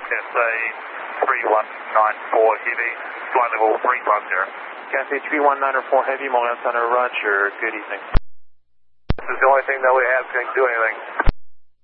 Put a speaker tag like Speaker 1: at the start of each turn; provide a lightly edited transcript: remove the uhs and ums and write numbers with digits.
Speaker 1: Cathay 3194 Heavy, flight level 350.
Speaker 2: Cathay 3194 Heavy, Montana Center, roger. Good evening.
Speaker 1: This is the only thing that we have. Can do anything.